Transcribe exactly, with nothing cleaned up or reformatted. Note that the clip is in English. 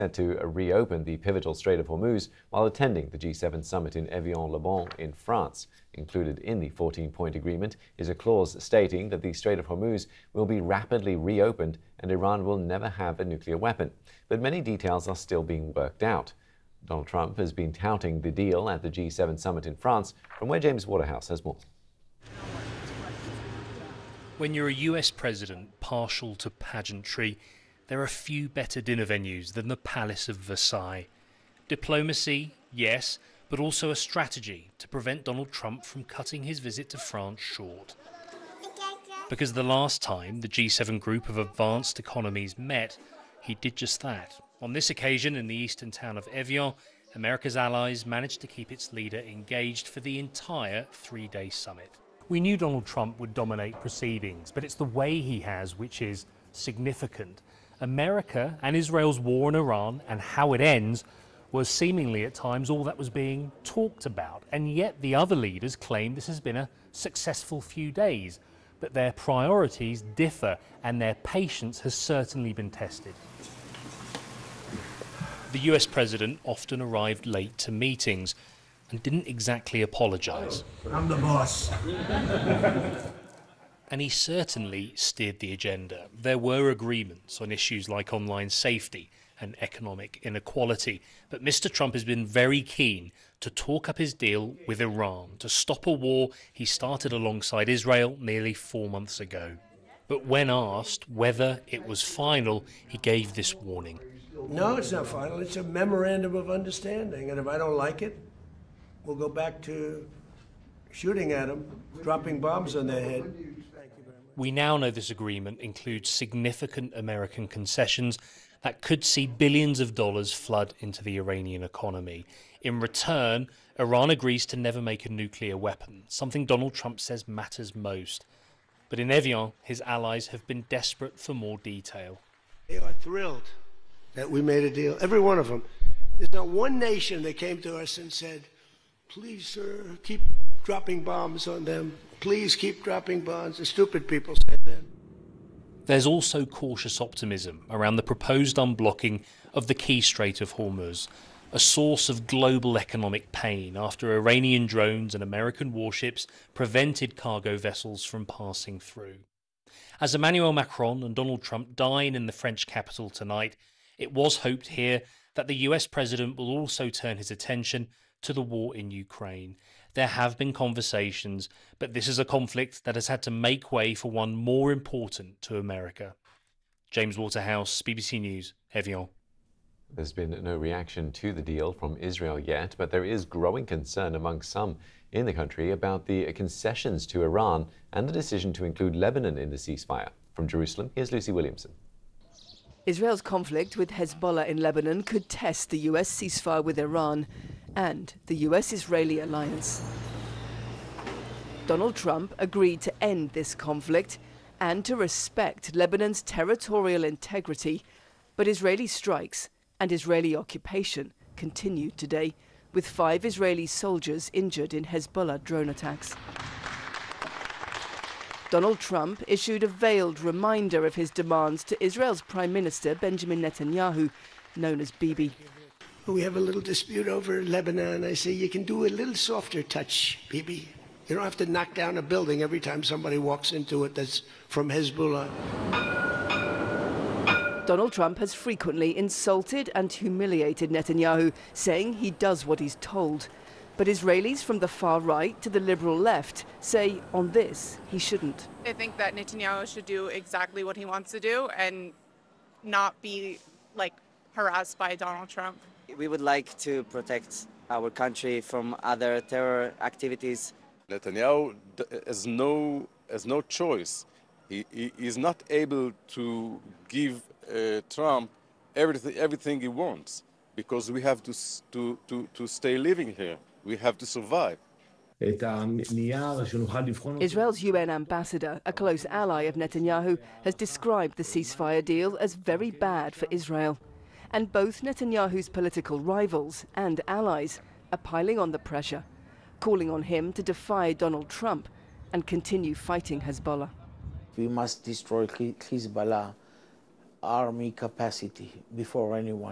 to reopen the pivotal Strait of Hormuz while attending the G seven summit in Evian-le-Bain in France. Included in the fourteen-point agreement is a clause stating that the Strait of Hormuz will be rapidly reopened and Iran will never have a nuclear weapon. But many details are still being worked out. Donald Trump has been touting the deal at the G seven summit in France, from where James Waterhouse has more. When you're a U S president partial to pageantry, there are few better dinner venues than the Palace of Versailles. Diplomacy, yes, but also a strategy to prevent Donald Trump from cutting his visit to France short. Because the last time the G seven group of advanced economies met, he did just that. On this occasion, in the eastern town of Evian, America's allies managed to keep its leader engaged for the entire three-day summit. We knew Donald Trump would dominate proceedings, but it's the way he has which is significant. America and Israel's war in Iran and how it ends was seemingly at times all that was being talked about. And yet the other leaders claim this has been a successful few days. But their priorities differ and their patience has certainly been tested. The U S president often arrived late to meetings and didn't exactly apologise. I'm the boss. And he certainly steered the agenda. There were agreements on issues like online safety and economic inequality, but Mister Trump has been very keen to talk up his deal with Iran to stop a war he started alongside Israel nearly four months ago. But when asked whether it was final, he gave this warning. No, it's not final. It's a memorandum of understanding, and if I don't like it, we'll go back to shooting at them, dropping bombs on their head. We now know this agreement includes significant American concessions that could see billions of dollars flood into the Iranian economy. In return, Iran agrees to never make a nuclear weapon, something Donald Trump says matters most. But in Evian, his allies have been desperate for more detail. They are thrilled that we made a deal, every one of them. There's not one nation that came to us and said, please, sir, keep dropping bombs on them. Please keep dropping bombs. The stupid people said that. There's also cautious optimism around the proposed unblocking of the key Strait of Hormuz, a source of global economic pain after Iranian drones and American warships prevented cargo vessels from passing through. As Emmanuel Macron and Donald Trump dine in the French capital tonight, it was hoped here that the U S president will also turn his attention to the war in Ukraine. There have been conversations, but this is a conflict that has had to make way for one more important to America. James Waterhouse, B B C News, Evian. There's been no reaction to the deal from Israel yet, but there is growing concern among some in the country about the concessions to Iran and the decision to include Lebanon in the ceasefire. From Jerusalem, here's Lucy Williamson. Israel's conflict with Hezbollah in Lebanon could test the U S ceasefire with Iran and the U S-Israeli alliance. Donald Trump agreed to end this conflict and to respect Lebanon's territorial integrity, but Israeli strikes and Israeli occupation continued today, with five Israeli soldiers injured in Hezbollah drone attacks. Donald Trump issued a veiled reminder of his demands to Israel's Prime Minister Benjamin Netanyahu, known as Bibi. We have a little dispute over Lebanon. I say, you can do a little softer touch, Bibi. You don't have to knock down a building every time somebody walks into it that's from Hezbollah. Donald Trump has frequently insulted and humiliated Netanyahu, saying he does what he's told. But Israelis from the far right to the liberal left say on this he shouldn't. I think that Netanyahu should do exactly what he wants to do and not be like harassed by Donald Trump. We would like to protect our country from other terror activities. Netanyahu has no, has no choice. He, he is not able to give uh, Trump everything, everything he wants, because we have to, to, to, to stay living here. We have to survive. Israel's U N ambassador, a close ally of Netanyahu, has described the ceasefire deal as very bad for Israel. And both Netanyahu's political rivals and allies are piling on the pressure, calling on him to defy Donald Trump and continue fighting Hezbollah. We must destroy Hezbollah army capacity before anyone.